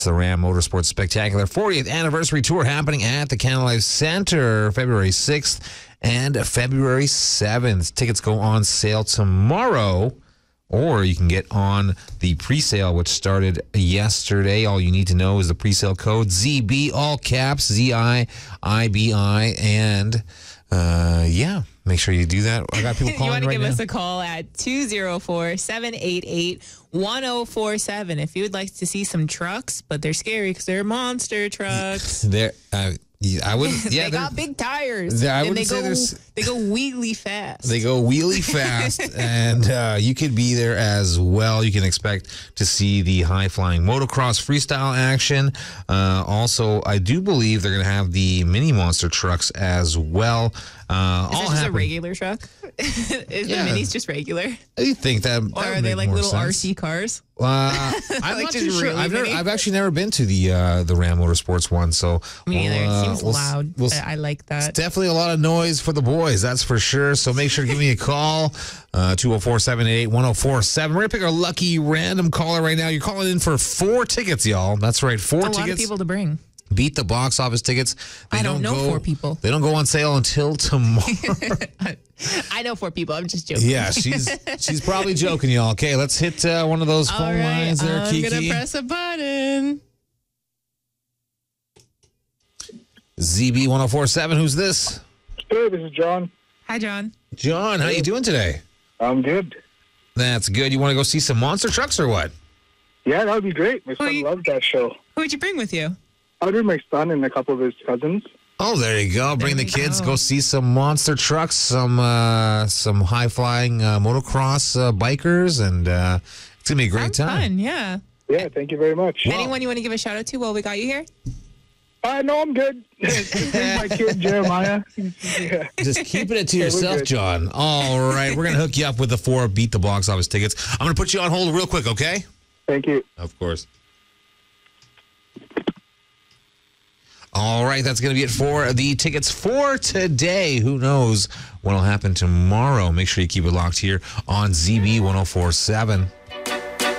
It's the Ram Motorsports Spectacular 40th Anniversary Tour happening at the Canada Life Center February 6th and February 7th. Tickets go on sale tomorrow, or you can get on the pre-sale, which started yesterday. All you need to know is the pre-sale code ZB, all caps, ZIIBI, and make sure you do that. I got people calling You want to right give now. us a call at 204-788-1047 if you would like to see some trucks, but they're scary because they're monster trucks. I wouldn't. Yeah, they got big tires. I and wouldn't say they go wheelie fast. They go wheelie fast, and you could be there as well. You can expect to see the high-flying motocross freestyle action. Also, I do believe they're going to have the mini monster trucks as well. Is that just a regular truck? Is the minis just regular? I think that. Or are they like little RC cars? I'm Like not just too sure. really I've actually never been to the Ram Motorsports one, so Me neither. It seems loud. But I like that. It's definitely a lot of noise for the boys, that's for sure. So make sure to give me a call, 204-788-1047. We're going to pick our lucky random caller right now. You're calling in for 4 tickets, y'all. That's right, 4 tickets. A lot of people to bring. Beat the box office tickets. I don't know 4 people. They don't go on sale until tomorrow. I know 4 people. I'm just joking. Yeah, she's probably joking, y'all. Okay, let's hit one of those phone lines there, Kiki. I'm going to press a button. ZB1047, who's this? Hey, this is John. Hi, John. John, how you doing today? I'm good. That's good. You want to go see some monster trucks or what? Yeah, that would be great. My son loves that show. Who would you bring with you? I'll bring my son and a couple of his cousins. Oh, there you go. Bring the kids. Go see some monster trucks, some high-flying motocross bikers, and it's going to be a great time. Fun, yeah. Yeah, thank you very much. Anyone you want to give a shout-out to while we got you here? No, I'm good. My kid, Jeremiah. Yeah. Just keeping it to yourself, John. All right. We're going to hook you up with the 4 Beat the Box Office tickets. I'm going to put you on hold real quick, okay? Thank you. Of course. All right, that's going to be it for the tickets for today. Who knows what will happen tomorrow? Make sure you keep it locked here on ZB 1047.